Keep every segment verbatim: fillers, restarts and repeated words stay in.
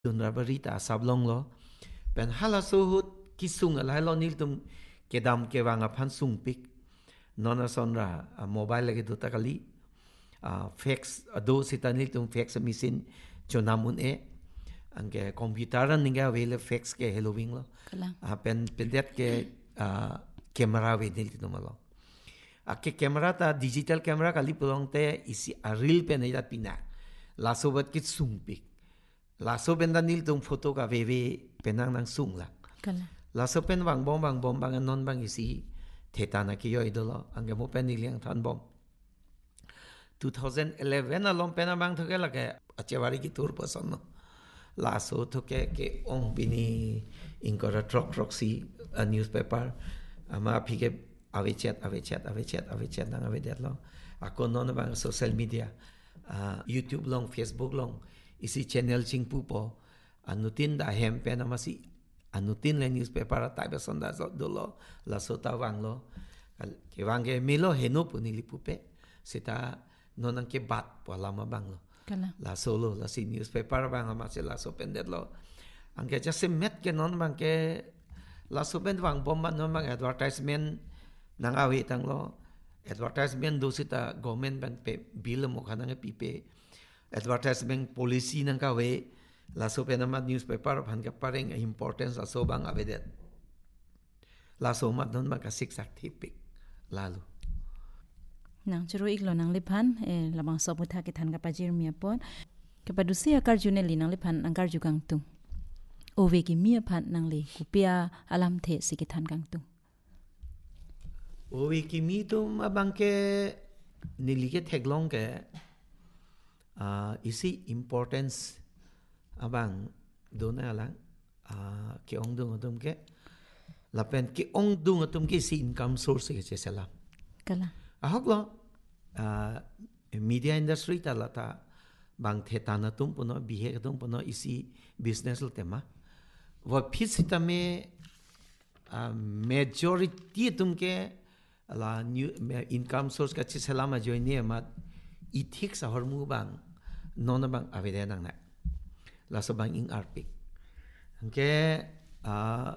Dunra berita sablong lo pen hala suhut kisung alai lo nil tum kedam ke wanga phan sung pik nona sonra mobile lagi do takali fax do sita nil tum fax misin chonamun e angke komputeran ninga wele fax ke halloween lo pen pendet ke kamera we nil tum lo akke kamera ta digital camera kali pulong te isi a real pen ida pina la sobat kit sung pik la so ben danil tung photo ka veve penang nang sung la la so pen wang bom wang bom bang non bang isi theta na ki yo idolo ange mo pen niliang than bom twenty eleven alom pen bang thoke la ke achewari ki tur pason no la so thoke ke ong bini inkora truck truck si a newspaper ama phike ave chat ave chat ave chat ave chat nang ave det lo akon non bang social media YouTube long Facebook long isi channel ching pupo anutin da hem pe na masi anutin le newspaper ta be sonda so dolo la sota wanglo ke wange milo heno puni lipupe sita nonang ke bat po lama banglo la solo la si newspaper bang ma se la so pendet lo angke just met ke non bang ke la so pen wang bom non bang advertisement nang awi tang lo advertisement do sita government ban pe bill mo kanang pipe advertisement policy nang ka we la so penamat newspaper phan ka pareng importance aso bang avedet la so mat non ka six active lalu nang churu iglo nang liphan e labang sobutha ke than ka pajir mi apon ke padusi akar juneli nang liphan angkar jugang tung ove ki mi phan nang le kupia alam the siki than kang tung ove ki mi tum abang ke nilige theglong ke Uh, isi importance abang dona lang uh, ke ong dung atum ke lapen ke ong dung atum ke si income source ke chesela kala ahok lo uh, media industry ta lata bang theta na tum puno bihe tum puno isi business l tema wa phisita me uh, majority tum ke la new income source ka chesela ma joini ma ethics a hormu bang nona bang avede nang na laso bang ing arpik angke a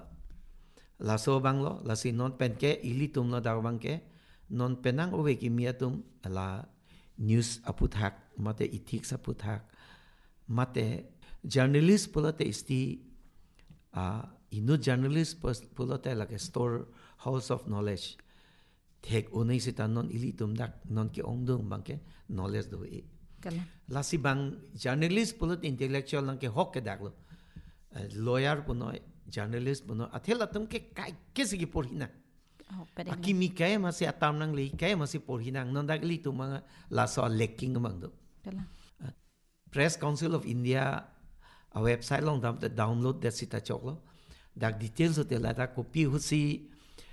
laso bang lo lasi non pen ke ili tum lo daw bang ke non penang owe ki miatum la news aputhak mate ethics aputhak mate journalist pulote isti a inu journalist pulote like a store house of knowledge thek unai sita non ili tum dak non ki ongdung bang ke knowledge do e lasi bang journalist pulot intellectual lang ke hok ke daklo lawyer puno journalist puno athela tum ke kai ke sigi porhina akimi kai ma se atam nang le kai ma se porhina non dak li tum ma la so lekking mang do Press Council of India a website long dam to download that sita choklo dak details hote la da copy husi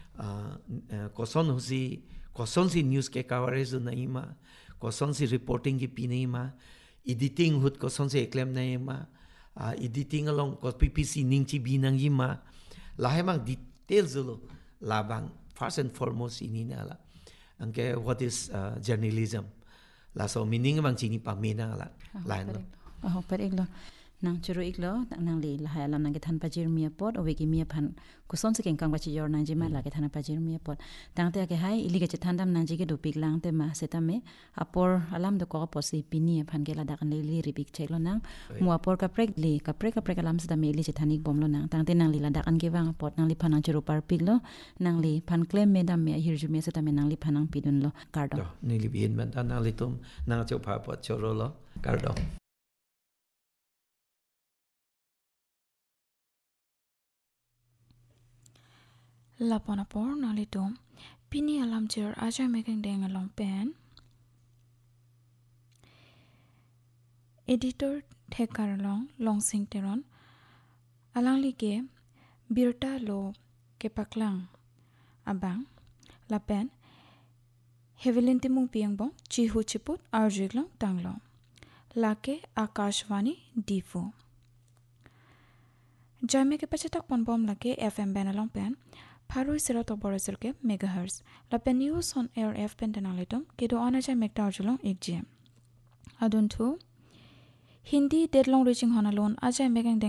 koson husi koson si news ke coverage nahi ma koson si reporting ki pi nahi ma editing hut koson si claim nahi ma editing along ko ppc ning chi bi nang ma lahe mang details lo labang first and foremost inina la angke what is uh, journalism la so meaning bang chini pa mena la lain lo oh per iglo nang churu iglo nang li la hala nang ke than pajir mi pot owe ki mi phan kuson se ken kang bachi yor nang ji ma la ke than pajir mi pot tang te ke hai ili ke than dam nang ji ke do pik lang te ma seta me apor alam do ko posi pini phan ke la dak le li ripik chek lo nang mu apor ka prek li ka prek ka prek alam seta me li che thanik bom lo nang tang te nang li la dak an ke wang pot nang li phan nang churu par pik lo nang li phan claim me dam me hir ju me seta me nang li phan nang pidun lo kardo ni li bin man ta nang li tum nang cho pa pot choro lo kardo Laponapor nalitum pini alam cher aja making deng along pen editor thekar long long sing teron alang like birta lo ke paklang abang lapen hevelinti mung piang bong chi hu chiput arjiglang tanglong lake akashvani difu jame ke pachatak ponbom lake fm benalong pen Paroi serato borosel ke megahertz la pen news on air f pen tenalitum kedo anaja mekta arjulong ek gm adun thu hindi deadlong reaching honalon aja megang